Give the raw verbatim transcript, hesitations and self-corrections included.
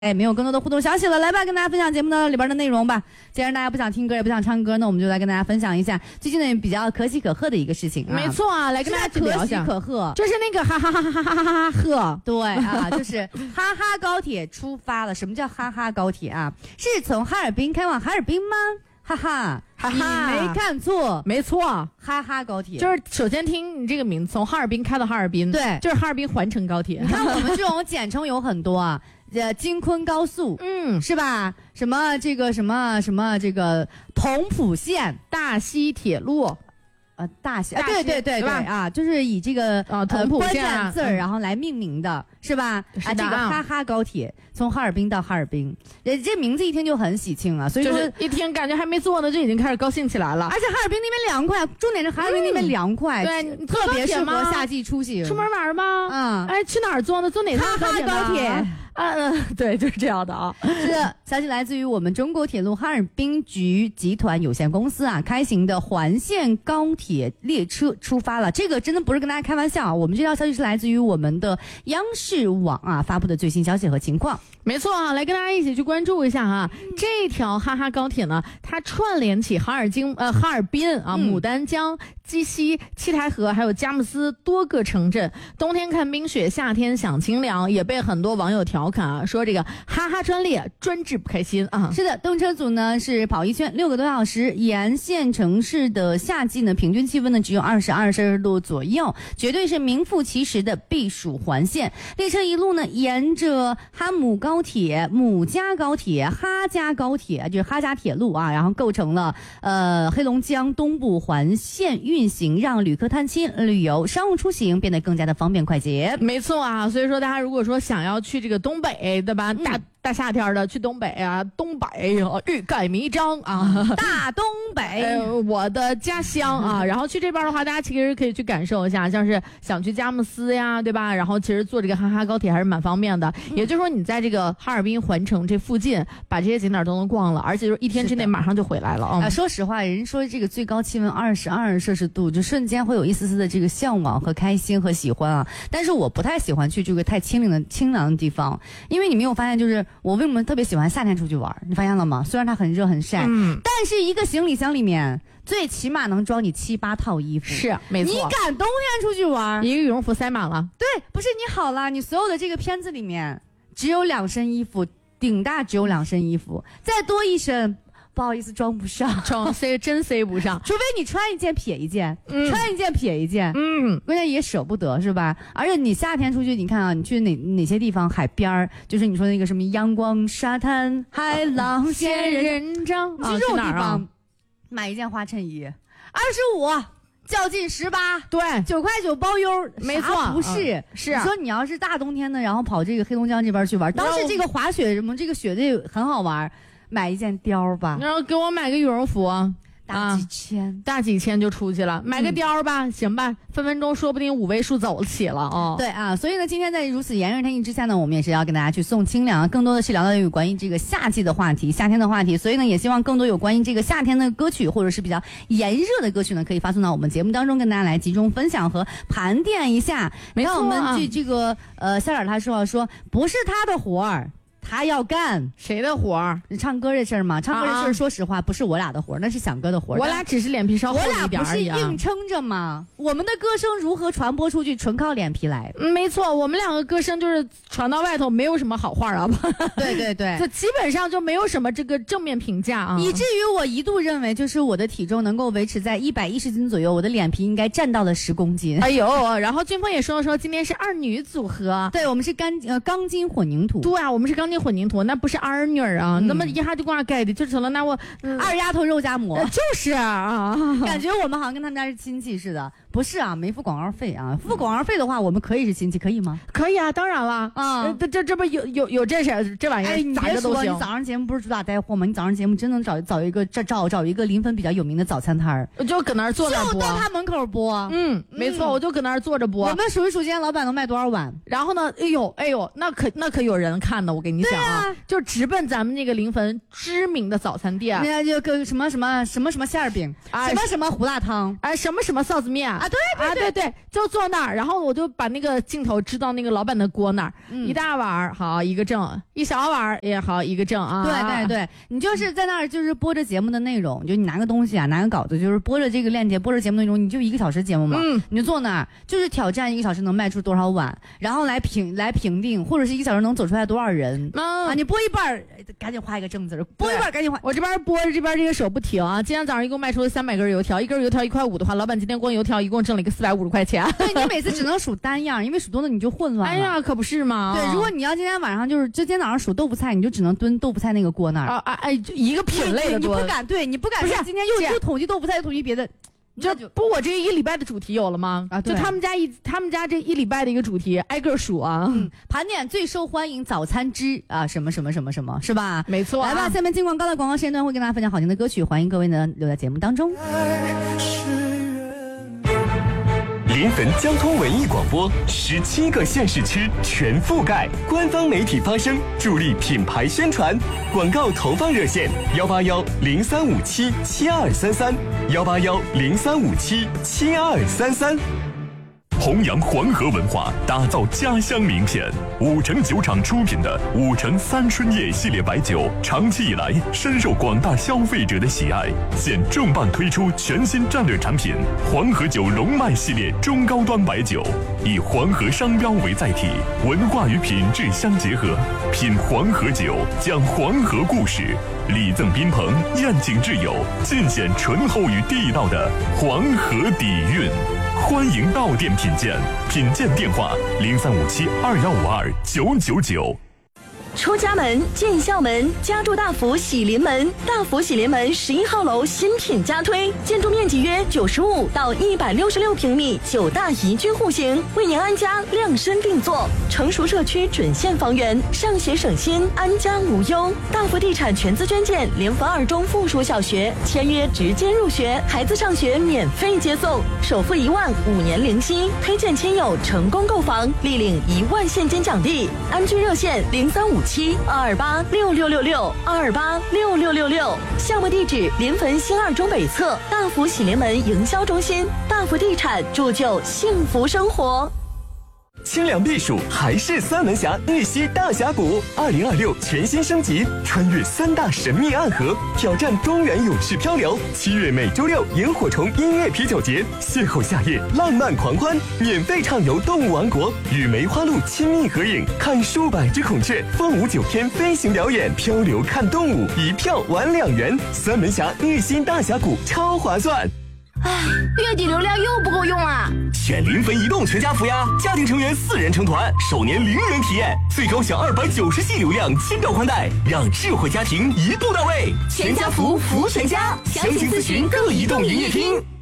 哎，没有更多的互动消息了，来吧，跟大家分享节目的里边的内容吧。既然大家不想听歌，也不想唱歌，那我们就来跟大家分享一下最近的比较可喜可贺的一个事情、啊。 没错啊，来跟大家聊一下。 可喜可贺， 就是那个哈哈哈哈哈哈哈哈贺。 对啊，就是哈哈高铁出发了。什么叫哈哈高铁啊？是从哈尔滨开往哈尔滨吗？哈哈，哈哈，你没看错， 没错， 哈哈高铁就是首先听你这个名字，从哈尔滨开到哈尔滨， 对， 就是哈尔滨环城高铁。 你看我们这种简称有很多啊，呃，京昆高速， 嗯， 是吧？什么这个什么什么这个同蒲线、 大西铁路。 呃，大西， 大西对对对对啊，就是以这个啊同蒲线关键字儿，然后来命名的，是吧？啊，这个哈哈高铁从哈尔滨到哈尔滨，呃，这名字一听就很喜庆啊，所以说、 就是、一听感觉还没坐呢，就已经开始高兴起来了。 而且哈尔滨那边凉快，重点是哈尔滨那边凉快， 嗯、对， 特别适合夏季出行。 出门玩吗？ 嗯， 哎，去哪儿坐呢？坐哪趟哈哈高铁？ 啊，嗯，对，就是这样的啊。 是的，消息来自于我们中国铁路哈尔滨局集团有限公司啊，开行的环线高铁列车出发了。这个真的不是跟大家开玩笑啊，我们这条消息是来自于我们的央视网啊发布的最新消息和情况。 没错啊，来跟大家一起去关注一下啊，嗯、这条哈哈高铁呢，它串联起哈尔滨、呃哈尔滨啊、牡丹江、鸡西、七台河，还有佳木斯多个城镇。冬天看冰雪，夏天享清凉，也被很多网友调侃啊，说这个哈哈专列专治不开心啊。 是的，动车组呢是跑一圈六个多小时，沿线城市的夏季呢，平均气温呢只有二十二摄氏度左右，绝对是名副其实的避暑环线。列车一路呢沿着哈姆高高铁、母家高铁、哈家高铁，就是哈家铁路啊，然后构成了呃黑龙江东部环线运行，让旅客探亲、旅游、商务出行变得更加的方便快捷。 没错啊，所以说大家如果说想要去这个东北，对吧？大、嗯大夏天的去东北啊，东北欲盖弥彰啊， 大东北、 呃，我的家乡啊。然后去这边的话，大家其实可以去感受一下，像是想去佳木斯呀，对吧？然后其实坐这个哈哈高铁还是蛮方便的。嗯、也就是说，你在这个哈尔滨环城这附近，把这些景点都能逛了，而且就是一天之内马上就回来了啊、 呃。说实话，人说这个最高气温二十二摄氏度，就瞬间会有一丝丝的这个向往和开心和喜欢啊。但是我不太喜欢去这个太清凉的清凉的地方，因为你没有发现就是。我为什么特别喜欢夏天出去玩？你发现了吗？虽然它很热很晒，嗯，但是一个行李箱里面最起码能装你七八套衣服。 是，没错。 你敢冬天出去玩？ 一个羽绒服塞满了。 对，不是你好了，你所有的这个片子里面只有两身衣服，顶大只有两身衣服，再多一身。不好意思，装不上， 装塞真塞不上， 除非你穿一件撇一件，嗯、穿一件撇一件， 嗯， 关键也舍不得是吧？而且你夏天出去，你看啊，你去哪哪些地方海边儿，就是你说那个什么阳光沙滩、海浪、仙人掌， 啊、 去这种地方、 啊、 买一件花衬衣，二十五。较劲十八， 对， 九块九包邮， 没错， 不是、 嗯、是、啊。 你说你要是大冬天的，然后跑这个黑龙江这边去玩，当时这个滑雪什么，这个雪队很好玩。买一件貂吧， 然后给我买个羽绒服， 大几千、啊， 大几千就出去了。买个貂吧，嗯、行吧，分分钟说不定五位数走起了哦。 对啊，所以呢，今天在如此炎热天气之下呢，我们也是要跟大家去送清凉，更多的是聊到有关于这个夏季的话题，夏天的话题。所以呢，也希望更多有关于这个夏天的歌曲，或者是比较炎热的歌曲呢，可以发送到我们节目当中，跟大家来集中分享和盘点一下。 没错、啊， 我们这这个呃，夏冉他说说不是他的活儿。他要干谁的活儿？ 唱歌这事儿嘛，唱歌这事儿，说实话不是我俩的活儿，那是响哥的活儿。 我俩只是脸皮稍厚一点而已、啊、 我俩不是硬撑着吗？我们的歌声如何传播出去，纯靠脸皮来。 嗯、没错，我们两个歌声就是传到外头，没有什么好话啊。 对对对， 这基本上就没有什么这个正面评价啊。 以至于我一度认为，就是我的体重能够维持在一百一十斤左右，我的脸皮应该占到了十公斤。 哎呦，然后军峰也说了说，今天是二女组合， 对我们是钢呃钢筋混凝土。 对啊，我们是钢筋混凝土，那不是二女儿啊，嗯、那么一下就挂盖的，就成了那我、 嗯、二丫头肉夹馍， 呃、就是啊， 感觉我们好像跟他们家是亲戚似的。不是啊，没付广告费啊，付广告费的话，我们可以是亲戚，可以吗？ 可以啊，当然了啊，这这这不有有有这事这玩意儿， 哎，你咋着都行。 你早上节目不是主打带货吗？你早上节目真能找找一个找找找一个临汾比较有名的早餐摊儿， 就搁那儿坐着播， 就到他门口播。 嗯，没错，嗯、我就搁那儿坐着播。 我们数一数今天老板能卖多少碗？ 然后呢，哎呦哎呦，那可那可有人看的，我跟你讲啊， 啊就直奔咱们那个临汾知名的早餐店， 那就个什么什么什么什么馅儿饼，哎、什么什么胡辣汤， 哎什么什么臊子面， 啊，对对对、啊、对对，就坐那儿，然后我就把那个镜头支到那个老板的锅那儿，嗯、一大碗好一个正，一小碗也好一个正啊。 对对对，你就是在那儿就是播着节目的内容，就你拿个东西啊，拿个稿子，就是播着这个链接，播着节目内容，你就一个小时节目嘛，嗯，你就坐那儿，就是挑战一个小时能卖出多少碗，然后来评来评定，或者是一个小时能走出来多少人、嗯、啊，你播一半赶紧画一个正字，播一半赶紧画。 我这边播着这边这个手不停啊，今天早上一共卖出了三百根油条，一根油条一块五的话，老板今天光油条一共挣了一个四百五十块钱。 对，你每次只能数单样，因为数多了你就混乱了。 哎呀，可不是嘛。 对，如果你要今天晚上就是就今天早上数豆腐菜，你就只能蹲豆腐菜那个锅那儿啊啊哎，一个品类的多。 你不敢，对你不敢。不是今天又又统计豆腐菜，又统计别的。 就不，我这一礼拜的主题有了吗？啊，就他们家一他们家这一礼拜的一个主题，挨个数啊。 嗯，盘点最受欢迎早餐之啊什么什么什么什么，是吧？ 没错、啊。 来吧，下面进广告的广告时间段会跟大家分享好听的歌曲，欢迎各位呢留在节目当中。 临汾交通文艺广播，十七个县市区全覆盖，官方媒体发声，助力品牌宣传。广告投放热线：幺八幺零三五七七二三三，幺八幺零三五七七二三三。弘扬黄河文化，打造家乡名片。五城酒厂出品的五城三春叶系列白酒，长期以来深受广大消费者的喜爱。现重磅推出全新战略产品黄河酒龙脉系列中高端白酒，以黄河商标为载体，文化与品质相结合。品黄河酒，讲黄河故事，礼赠宾朋，宴请挚友，尽显醇厚与地道的黄河底蕴。欢迎到店品鉴，品鉴电话零三五七二幺五二九九九。 出家门，进校门，家住大福喜临门。大福喜临门十一号楼新品加推，建筑面积约九十五到一百六十六平米，九大宜居户型，为您安家量身定做。成熟社区准现房源，上学省心，安家无忧。大福地产全资捐建联汾二中附属小学，签约直接入学，孩子上学免费接送，首付一万，五年零息。推荐亲友成功购房，立领一万现金奖励。安居热线零三五七二二八六六六六二二八六六六六，项目地址临汾新二中北侧大福喜临门营销中心。大福地产铸就幸福生活。 清凉避暑还是三门峡日西大峡谷，二零二六全新升级，穿越三大神秘暗河，挑战中原勇士漂流。七月每周六萤火虫音乐啤酒节，邂逅夏夜浪漫狂欢，免费畅游动物王国，与梅花鹿亲密合影，看数百只孔雀，凤舞九天飞行表演，漂流看动物，一票玩两元。三门峡日西大峡谷超划算。 唉，月底流量又不够用啊！ 选临汾移动全家福呀，家庭成员四人成团，首年零元体验，最高享二百九十 G 流量，亲照宽带，让智慧家庭一步到位。 全家福福全家，详情咨询各移动营业厅。